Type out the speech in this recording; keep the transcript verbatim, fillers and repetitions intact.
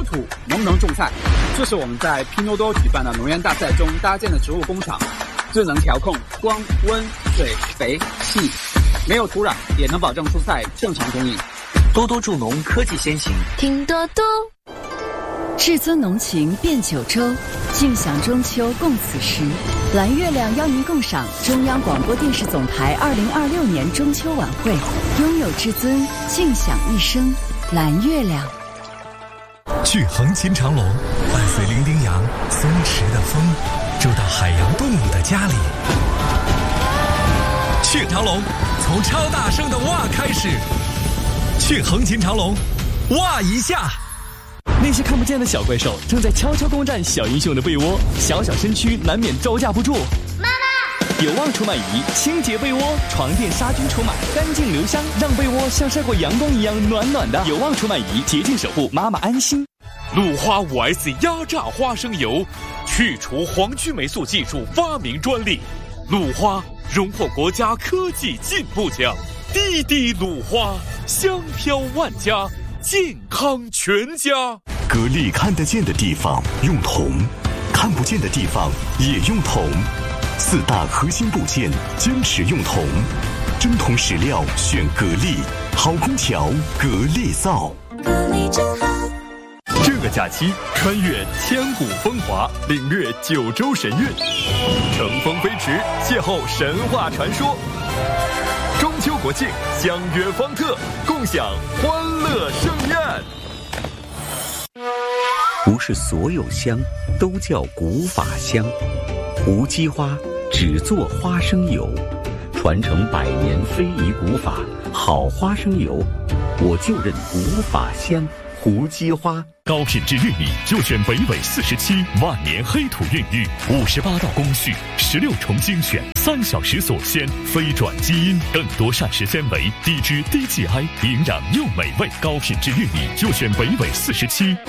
土，能不能种菜，这是我们在拼多多举办的农园大赛中搭建的植物工厂，智能调控光、温、水、肥、气，没有土壤也能保证蔬菜正常供应。 多多助农科技先行， 听多多。至尊浓情遍九州，尽享中秋共此时。蓝月亮邀您共赏中央广播电视总台二零二六年中秋晚会，拥有至尊，尽享一生。蓝月亮。 去横琴长隆，伴随伶仃羊、松弛的风，住到海洋动物的家里。去长隆，从超大声的哇开始。去横琴长隆，哇一下。 那些看不见的小怪兽正在悄悄攻占小英雄的被窝，小小身躯难免招架不住。 妈妈， 有望除螨仪清洁被窝，床垫杀菌除螨，干净留香，让被窝像晒过阳光一样暖暖的。有望除螨仪洁净守护妈妈安心。 鲁花 五 S 压榨花生油，去除黄曲霉素技术发明专利，鲁花荣获国家科技进步奖。滴滴鲁花，香飘万家，健康全家。 格力看得见的地方用铜，看不见的地方也用铜，四大核心部件坚持用铜，真铜实料选格力，好空调格力造。 格力真好。 这个假期穿越千古风华，领略九州神韵，乘风飞驰，邂逅神话传说。中秋国庆相约方特，共享欢乐盛宴。 不是所有香都叫古法香，无机花只做花生油，传承百年非遗古法，好花生油我就认古法香。胡姬花高品质玉米就选北纬四十七，万年黑土孕育，五十八道工序，十六重精选，三小时锁鲜，非转基因，更多膳食纤维，低脂低 G I， 营养又美味。高品质玉米就选北纬四十七。